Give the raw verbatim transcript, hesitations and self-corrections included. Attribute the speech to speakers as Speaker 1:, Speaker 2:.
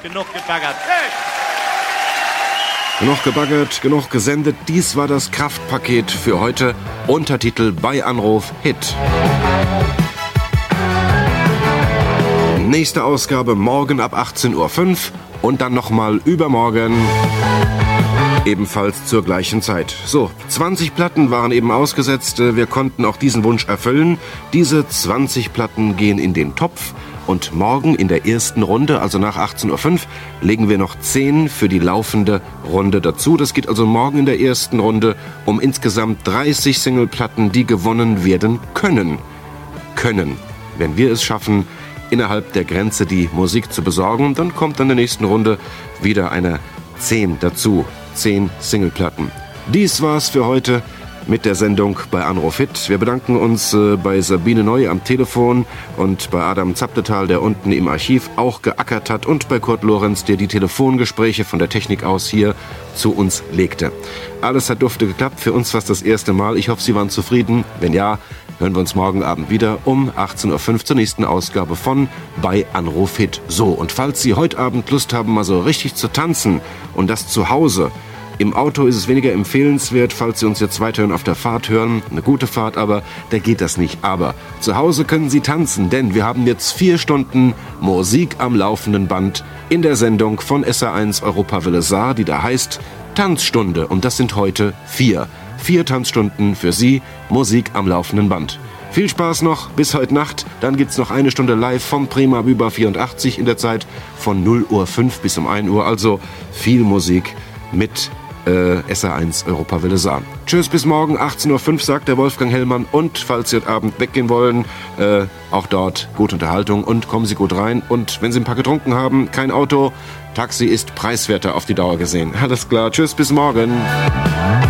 Speaker 1: genug gebaggert. Hey!
Speaker 2: Genug gebaggert, genug gesendet. Dies war das Kraftpaket für heute. Untertitel bei Anruf Hit. Nächste Ausgabe morgen ab achtzehn Uhr fünf und dann nochmal übermorgen. Ebenfalls zur gleichen Zeit. So, zwanzig Platten waren eben ausgesetzt. Wir konnten auch diesen Wunsch erfüllen. Diese zwanzig Platten gehen in den Topf. Und morgen in der ersten Runde, also nach achtzehn Uhr fünf, legen wir noch zehn für die laufende Runde dazu. Das geht also morgen in der ersten Runde um insgesamt dreißig Singleplatten, die gewonnen werden können. Können. Wenn wir es schaffen, innerhalb der Grenze die Musik zu besorgen, dann kommt in der nächsten Runde wieder eine zehn dazu. zehn Singleplatten. Dies war's für heute mit der Sendung bei Anruf Hit. Wir bedanken uns äh, bei Sabine Neu am Telefon und bei Adam Zaptetal, der unten im Archiv auch geackert hat, und bei Kurt Lorenz, der die Telefongespräche von der Technik aus hier zu uns legte. Alles hat dufte geklappt. Für uns war es das erste Mal. Ich hoffe, Sie waren zufrieden. Wenn ja, hören wir uns morgen Abend wieder um achtzehn Uhr fünf zur nächsten Ausgabe von bei Anruf Hit. So, und falls Sie heute Abend Lust haben, mal so richtig zu tanzen und das zu Hause. Im Auto ist es weniger empfehlenswert, falls Sie uns jetzt weiterhin auf der Fahrt hören. Eine gute Fahrt, aber da geht das nicht. Aber zu Hause können Sie tanzen, denn wir haben jetzt vier Stunden Musik am laufenden Band in der Sendung von S R eins Europawelle Saar, die da heißt Tanzstunde. Und das sind heute vier. Vier Tanzstunden für Sie, Musik am laufenden Band. Viel Spaß noch bis heute Nacht. Dann gibt's noch eine Stunde live vom Prima Büber vierundachtzig in der Zeit von null Uhr fünf bis um ein Uhr. Also viel Musik mit Äh, S R eins Europawelle Saar. Tschüss, bis morgen, achtzehn Uhr fünf, sagt der Wolfgang Hellmann. Und falls Sie heute Abend weggehen wollen, äh, auch dort gute Unterhaltung und kommen Sie gut rein. Und wenn Sie ein paar getrunken haben, kein Auto, Taxi ist preiswerter auf die Dauer gesehen. Alles klar, tschüss, bis morgen.